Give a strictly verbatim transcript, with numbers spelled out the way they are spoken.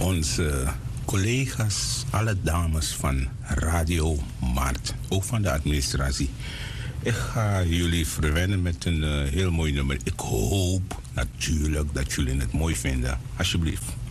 onze collega's, alle dames van Radio Maart, ook van de administratie. Ik ga jullie verwennen met een uh, heel mooi nummer. Ik hoop natuurlijk dat jullie het mooi vinden. Alsjeblieft.